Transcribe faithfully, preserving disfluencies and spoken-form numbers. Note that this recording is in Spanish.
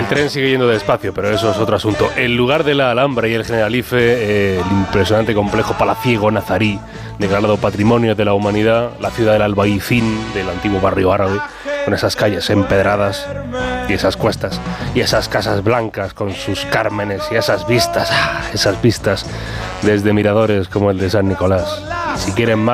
tren sigue yendo despacio, pero eso es otro asunto. El lugar de la Alhambra y el Generalife, eh, el impresionante complejo palaciego nazarí, declarado Patrimonio de la Humanidad, la ciudad del Albaicín, del antiguo barrio árabe, con esas calles empedradas y esas cuestas y esas casas blancas con sus cármenes y esas vistas, ah, esas vistas desde miradores como el de San Nicolás. Si quieren más